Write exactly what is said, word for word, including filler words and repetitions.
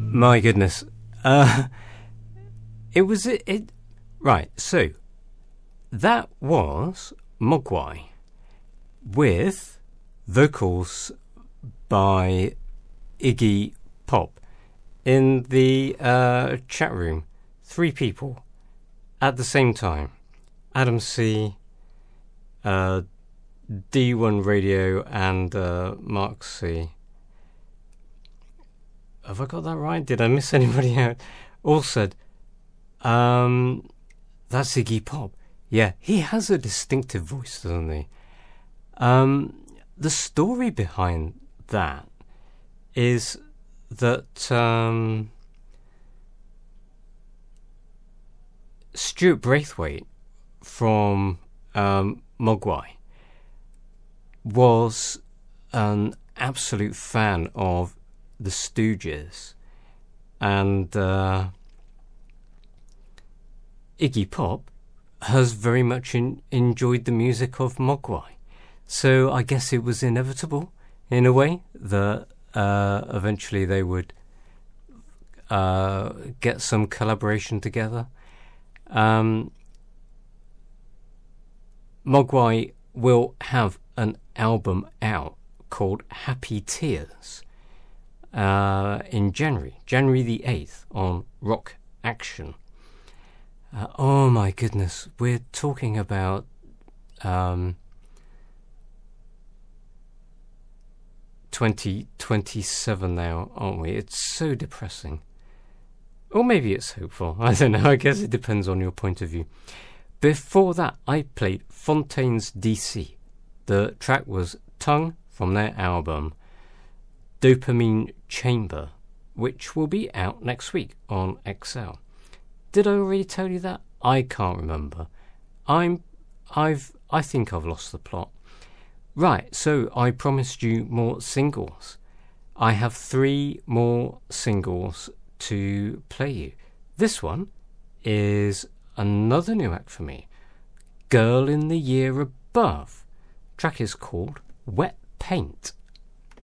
My goodness. Uh, it was... It, it Right, so that was Mogwai with vocals by Iggy Pop. In the uh, chat room, three people at the same time. Adam C, uh, D one Radio, and uh, Mark C. Have I got that right? Did I miss anybody out? All said, um, that's Iggy Pop. Yeah, he has a distinctive voice, doesn't he? Um, the story behind that is that um, Stuart Braithwaite from um, Mogwai was an absolute fan of the Stooges, and uh, Iggy Pop has very much in, enjoyed the music of Mogwai. So I guess it was inevitable, in a way, that uh, eventually they would uh, get some collaboration together. Um, Mogwai will have an album out called Happy Tears uh, in January, January the eighth, on Rock Action. Uh, oh my goodness, we're talking about um, twenty twenty-seven now, aren't we? It's so depressing. Or maybe it's hopeful. I don't know. I guess it depends on your point of view. Before that, I played Fontaines D C. The track was Tongue from their album Dopamine Chamber, which will be out next week on X L. Did I already tell you that? I can't remember. I'm, I've, I think I've lost the plot. Right, so I promised you more singles. I have three more singles to play you. This one is another new act for me. Girl in the Year Above. Track is called Wet Paint.